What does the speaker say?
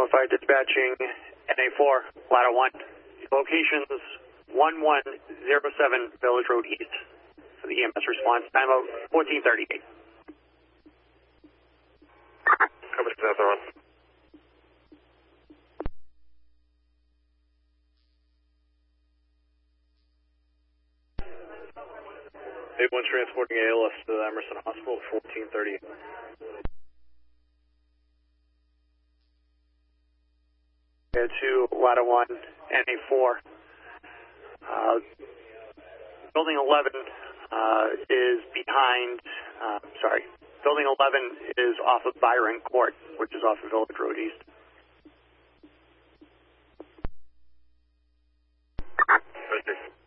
Fire dispatching NA4, ladder 1. Locations 1107 Village Road East for the EMS response. Time of 1438. Coverage to that one. 81 transporting ALS to Emerson Hospital, 1438. To ladder 1, NA4. Building 11 is behind, Building 11 is off of Byron Court, which is off of Village Road East. Okay.